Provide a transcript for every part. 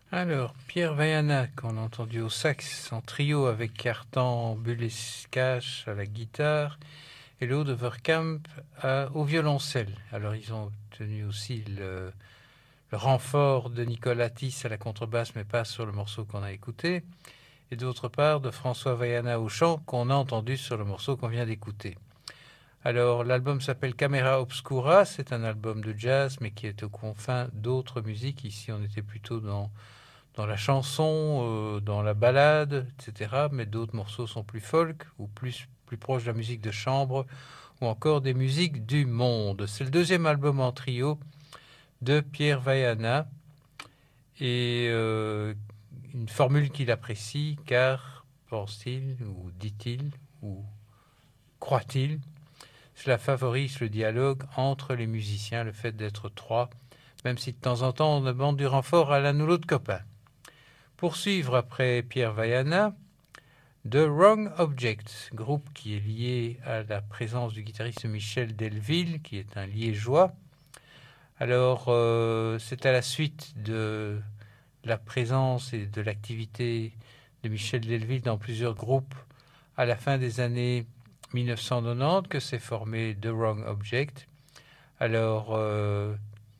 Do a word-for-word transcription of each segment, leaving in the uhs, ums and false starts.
Alors, Pierre Vaiana, qu'on a entendu au sax en trio avec Cartan Bulescache à la guitare et Lode de Verkamp à- au violoncelle. Alors, ils ont obtenu aussi le, le renfort de Nicolas Tiss à la contrebasse, mais pas sur le morceau qu'on a écouté. Et d'autre part, de François Vaiana au chant, qu'on a entendu sur le morceau qu'on vient d'écouter. Alors, l'album s'appelle Camera Obscura, c'est un album de jazz, mais qui est aux confins d'autres musiques. Ici, on était plutôt dans dans la chanson, euh, dans la ballade, et cetera. Mais d'autres morceaux sont plus folk ou plus, plus proches de la musique de chambre ou encore des musiques du monde. C'est le deuxième album en trio de Pierre Vaiana et euh, une formule qu'il apprécie car, pense-t-il, ou dit-il, ou croit-il, cela favorise le dialogue entre les musiciens, le fait d'être trois, même si de temps en temps on demande du renfort à l'un ou l'autre copain. Poursuivre après Pierre Vaiana, The Wrong Object, groupe qui est lié à la présence du guitariste Michel Delville, qui est un liégeois. Alors, euh, c'est à la suite de la présence et de l'activité de Michel Delville dans plusieurs groupes à la fin des années mille neuf cent quatre-vingt-dix que s'est formé The Wrong Object. Alors, euh,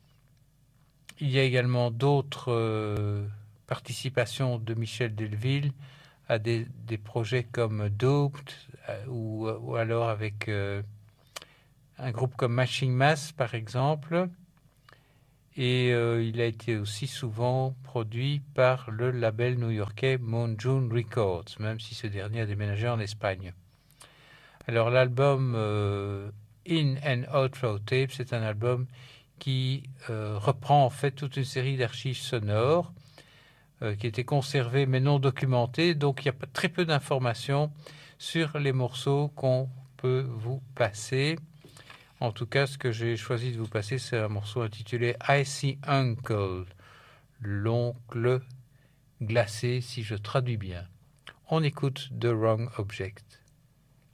il y a également d'autres euh, participations de Michel Delville à des, des projets comme Doped euh, ou, ou alors avec euh, un groupe comme Matching Mass par exemple. Et euh, il a été aussi souvent produit par le label new-yorkais Monjun Records, même si ce dernier a déménagé en Espagne. Alors l'album euh, In and Outro Tape, c'est un album qui euh, reprend en fait toute une série d'archives sonores euh, qui étaient conservées mais non documentées, donc il y a très peu d'informations sur les morceaux qu'on peut vous passer. En tout cas, ce que j'ai choisi de vous passer, c'est un morceau intitulé I See Uncle, l'oncle glacé, si je traduis bien. On écoute The Wrong Object.